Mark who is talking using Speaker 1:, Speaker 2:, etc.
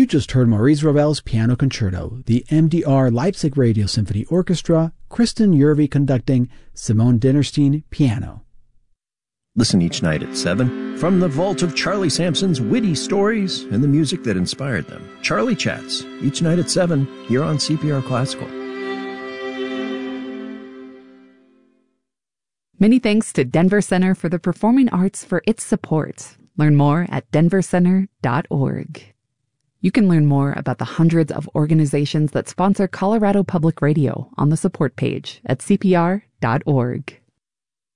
Speaker 1: just heard Maurice Ravel's Piano Concerto, the MDR Leipzig Radio Symphony Orchestra, Kristen Yervy conducting, Simone Dinnerstein piano.
Speaker 2: Listen each night at 7 from the vault of Charlie Sampson's witty stories and the music that inspired them. Charlie Chats, each night at 7 here on CPR Classical.
Speaker 3: Many thanks to Denver Center for the Performing Arts for its support. Learn more at denvercenter.org. You can learn more about the hundreds of organizations that sponsor Colorado Public Radio on the support page at cpr.org.